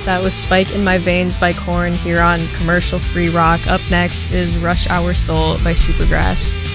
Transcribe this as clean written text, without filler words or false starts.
That was Spike in My Veins by Korn here on Commercial Free Rock. Up next is Rush Hour Soul by Supergrass.